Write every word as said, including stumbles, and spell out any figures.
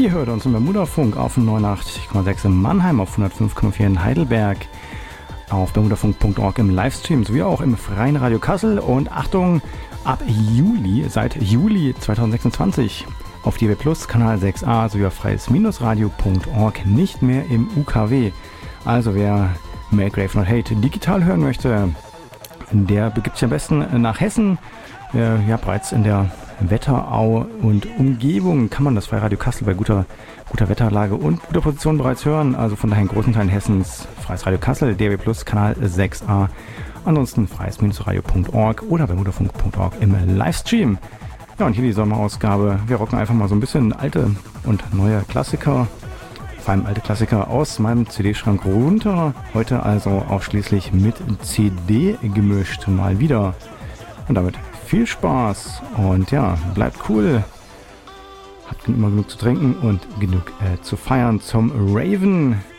Ihr hört uns im Bermudafunk auf neunundachtzig Komma sechs in Mannheim, auf hundertfünf Komma vier in Heidelberg, auf bermudafunk punkt org im Livestream sowie auch im Freien Radio Kassel und Achtung, ab Juli, seit Juli zweitausendsechsundzwanzig auf D W Plus, Kanal sechs a sowie auf freies-radio punkt org nicht mehr im U K W. Also wer Make Grave Not Hate digital hören möchte, der begibt sich am besten nach Hessen. Äh, ja, bereits in der Wetterau und Umgebung kann man das Freiradio Kassel bei guter, guter Wetterlage und guter Position bereits hören. Also von daher in großen Teilen Hessens Freies Radio Kassel, D W Plus, Kanal sechs a. Ansonsten freies-radio punkt org oder bermudafunk punkt org im Livestream. Ja, und hier die Sommerausgabe. Wir rocken einfach mal so ein bisschen alte und neue Klassiker, vor allem alte Klassiker aus meinem C D-Schrank runter. Heute also ausschließlich mit C D gemischt, mal wieder. Und damit viel Spaß und ja, bleibt cool. Habt immer genug zu trinken und genug äh, zu feiern zum Raven.